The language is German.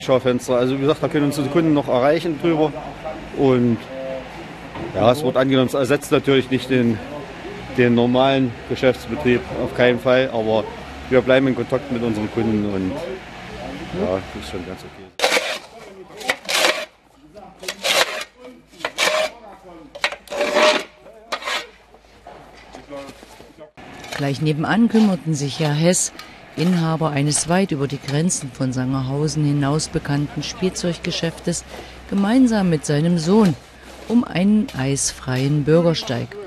Schaufenster. Also wie gesagt, da können uns die Kunden noch erreichen drüber. Und ja, es wird angenommen, es ersetzt natürlich nicht den normalen Geschäftsbetrieb, auf keinen Fall. Aber wir bleiben in Kontakt mit unseren Kunden und ja, das ist schon ganz okay. Gleich nebenan kümmerten sich Herr Hess, Inhaber eines weit über die Grenzen von Sangerhausen hinaus bekannten Spielzeuggeschäftes, gemeinsam mit seinem Sohn um einen eisfreien Bürgersteig.